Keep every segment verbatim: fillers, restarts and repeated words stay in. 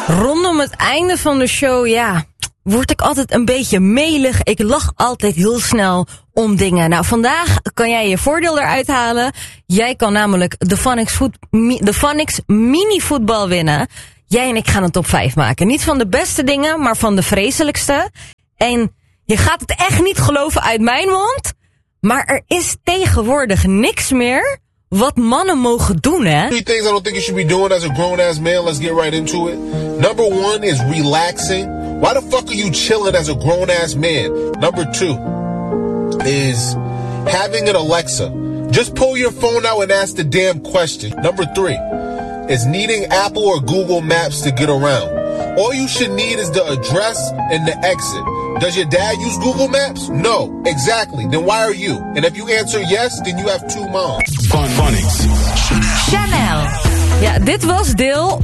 Rondom het einde van de show, ja, word ik altijd een beetje melig. Ik lach altijd heel snel om dingen. Nou, vandaag kan jij je voordeel eruit halen. Jij kan namelijk de Phonics, voet, de Phonics mini voetbal winnen. Jij en ik gaan een top vijf maken. Niet van de beste dingen, maar van de vreselijkste. En je gaat het echt niet geloven uit mijn mond, maar er is tegenwoordig niks meer wat mannen mogen doen, hè? Three things I don't think you should be doing as a grown-ass man. Let's get right into it. Number one is relaxing. Why the fuck are you chilling as a grown-ass man? Number two is having an Alexa. Just pull your phone out and ask the damn question. Number three is needing Apple or Google Maps to get around. All you should need is the address and the exit. Does your dad use Google Maps? No. Exactly. Then why are you? And if you answer yes, then you have two moms. Fun Phonics. Chanel. Ja, dit was deel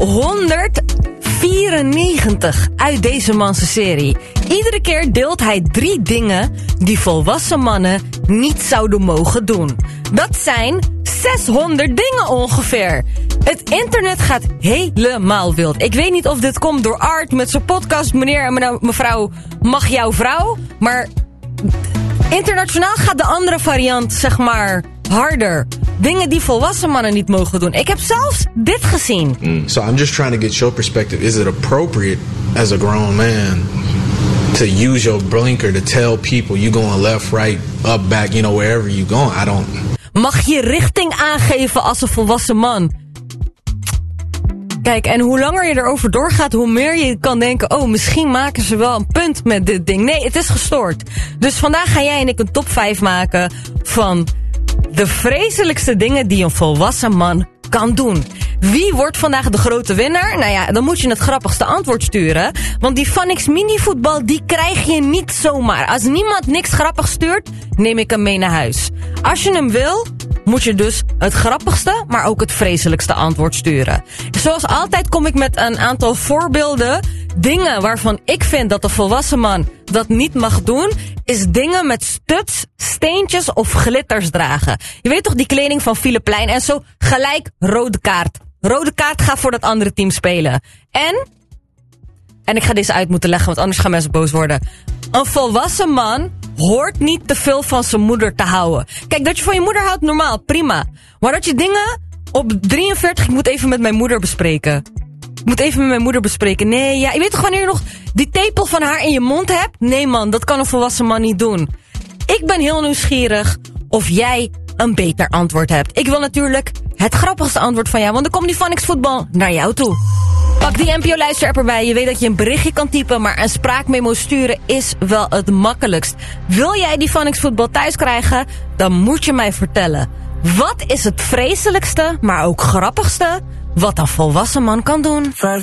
honderdvierennegentig uit deze manse serie. Iedere keer deelt hij drie dingen die volwassen mannen niet zouden mogen doen. Dat zijn zeshonderd dingen ongeveer. Het internet gaat helemaal wild. Ik weet niet of dit komt door Art met zijn podcast Meneer en mevrouw mag jouw vrouw. Maar internationaal gaat de andere variant, zeg maar, harder. Dingen die volwassen mannen niet mogen doen. Ik heb zelfs dit gezien. Mm. So I'm just trying to get your perspective. Is it appropriate as a grown man to use your blinker to tell people you going left, right, up, back, you know, wherever you going? I don't... Mag je richting aangeven als een volwassen man? Kijk, en hoe langer je erover doorgaat, hoe meer je kan denken, oh, misschien maken ze wel een punt met dit ding. Nee, het is gestoord. Dus vandaag ga jij en ik een top vijf maken van de vreselijkste dingen die een volwassen man kan doen. Wie wordt vandaag de grote winnaar? Nou ja, dan moet je het grappigste antwoord sturen. Want die Phonics mini-voetbal, die krijg je niet zomaar. Als niemand niks grappigs stuurt, neem ik hem mee naar huis. Als je hem wil, moet je dus het grappigste, maar ook het vreselijkste antwoord sturen. Zoals altijd kom ik met een aantal voorbeelden. Dingen waarvan ik vind dat de volwassen man dat niet mag doen, is dingen met studs, steentjes of glitters dragen. Je weet toch die kleding van Philip Plein en zo gelijk rode kaart. Rode kaart, ga voor dat andere team spelen. En, en ik ga deze uit moeten leggen, want anders gaan mensen boos worden. Een volwassen man hoort niet te veel van zijn moeder te houden. Kijk, dat je van je moeder houdt, normaal, prima. Maar dat je dingen op drieënveertig, ik moet even met mijn moeder bespreken. Ik moet even met mijn moeder bespreken. Nee, ja, je weet toch wanneer je nog die tepel van haar in je mond hebt? Nee man, dat kan een volwassen man niet doen. Ik ben heel nieuwsgierig of jij een beter antwoord hebt. Ik wil natuurlijk het grappigste antwoord van jou, want dan komt die Phonics voetbal naar jou toe. Pak die N P O-luisteraar erbij. Je weet dat je een berichtje kan typen, maar een spraakmemo sturen is wel het makkelijkst. Wil jij die Phonics voetbal thuis krijgen? Dan moet je mij vertellen. Wat is het vreselijkste, maar ook grappigste wat een volwassen man kan doen?